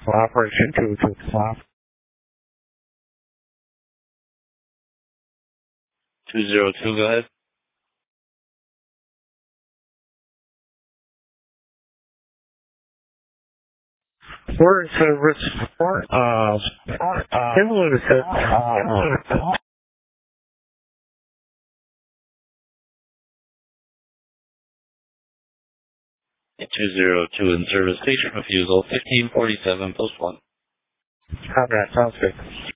Operation 225. 202, go ahead. We're service support. Similar to 202 in service, station refusal, 1547, post 1. Conrad, sounds good.